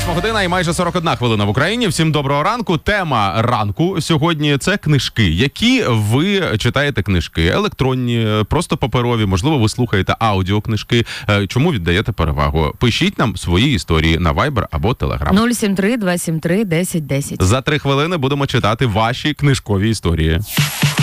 8 година і майже 41 хвилина в Україні. Всім доброго ранку. Тема ранку сьогодні – це книжки. Які ви читаєте книжки? Електронні, просто паперові, можливо, ви слухаєте аудіокнижки. Чому віддаєте перевагу? Пишіть нам свої історії на Viber або Telegram. 073 273 10 10. За 3 хвилини будемо читати ваші книжкові історії.